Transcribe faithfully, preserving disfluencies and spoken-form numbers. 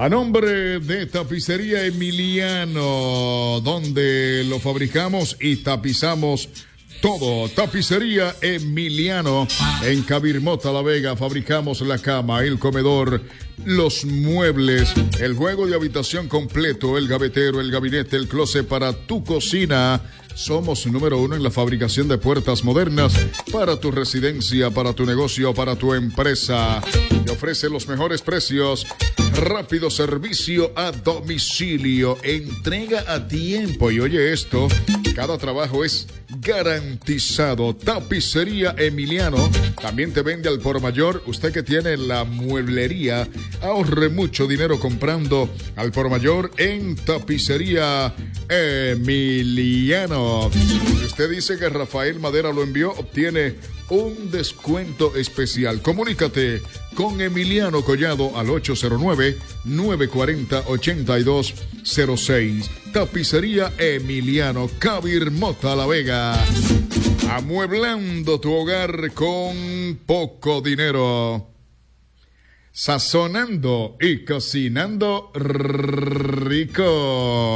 A nombre de Tapicería Emiliano, donde lo fabricamos y tapizamos todo. Tapicería Emiliano en Cabirmota, La Vega. Fabricamos la cama, el comedor, los muebles, el juego de habitación completo, el gavetero, el gabinete, el closet para tu cocina. Somos número uno en la fabricación de puertas modernas para tu residencia, para tu negocio, para tu empresa. Te ofrece los mejores precios, rápido servicio a domicilio, entrega a tiempo. Y oye esto, cada trabajo es garantizado. Tapicería Emiliano también te vende al por mayor. Usted que tiene la mueblería, ahorre mucho dinero comprando al por mayor en Tapicería Emiliano. Si usted dice que Rafael Madera lo envió, obtiene un descuento especial. Comunícate con Emiliano Collado al ocho cero nueve, nueve cuatro cero, ocho dos cero seis. Tapicería Emiliano, Cabirmota, La Vega. Amueblando tu hogar con poco dinero. Sazonando y cocinando rico.